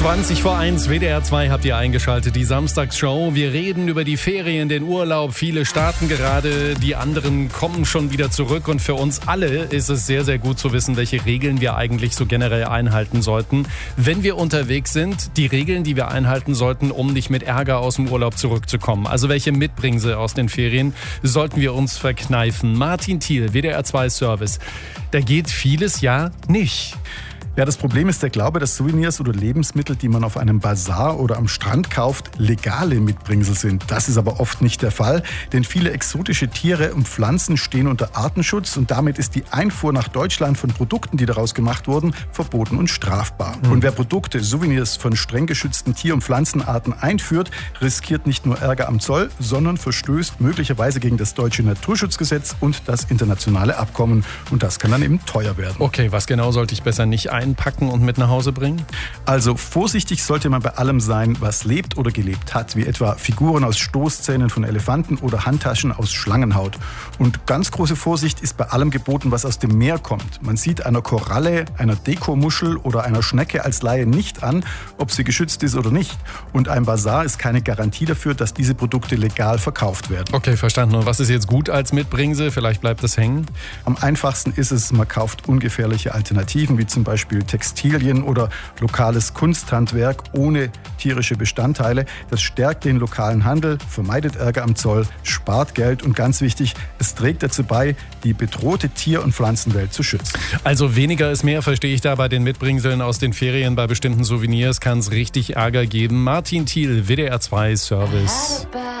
20 vor 1, WDR 2 habt ihr eingeschaltet, die Samstagsshow. Wir reden über die Ferien, den Urlaub. Viele starten gerade, die anderen kommen schon wieder zurück. Und für uns alle ist es sehr, sehr gut zu wissen, welche Regeln wir eigentlich so generell einhalten sollten, wenn wir unterwegs sind. Die Regeln, die wir einhalten sollten, um nicht mit Ärger aus dem Urlaub zurückzukommen. Also welche Mitbringsel aus den Ferien sollten wir uns verkneifen? Martin Thiel, WDR 2 Service. Da geht vieles ja nicht. Ja, das Problem ist der Glaube, dass Souvenirs oder Lebensmittel, die man auf einem Bazar oder am Strand kauft, legale Mitbringsel sind. Das ist aber oft nicht der Fall, denn viele exotische Tiere und Pflanzen stehen unter Artenschutz und damit ist die Einfuhr nach Deutschland von Produkten, die daraus gemacht wurden, verboten und strafbar. Und wer Produkte, Souvenirs von streng geschützten Tier- und Pflanzenarten einführt, riskiert nicht nur Ärger am Zoll, sondern verstößt möglicherweise gegen das deutsche Naturschutzgesetz und das internationale Abkommen. Und das kann dann eben teuer werden. Okay, was genau sollte ich besser nicht einpacken und mit nach Hause bringen? Also vorsichtig sollte man bei allem sein, was lebt oder gelebt hat, wie etwa Figuren aus Stoßzähnen von Elefanten oder Handtaschen aus Schlangenhaut. Und ganz große Vorsicht ist bei allem geboten, was aus dem Meer kommt. Man sieht einer Koralle, einer Dekomuschel oder einer Schnecke als Laie nicht an, ob sie geschützt ist oder nicht. Und ein Bazar ist keine Garantie dafür, dass diese Produkte legal verkauft werden. Okay, verstanden. Und was ist jetzt gut als Mitbringsel? Vielleicht bleibt das hängen? Am einfachsten ist es, man kauft ungefährliche Alternativen, wie zum Beispiel Textilien oder lokales Kunsthandwerk ohne tierische Bestandteile. Das stärkt den lokalen Handel, vermeidet Ärger am Zoll, spart Geld und ganz wichtig, es trägt dazu bei, die bedrohte Tier- und Pflanzenwelt zu schützen. Also weniger ist mehr, verstehe ich da bei den Mitbringseln aus den Ferien. Bei bestimmten Souvenirs kann es richtig Ärger geben. Martin Thiel, WDR 2 Service.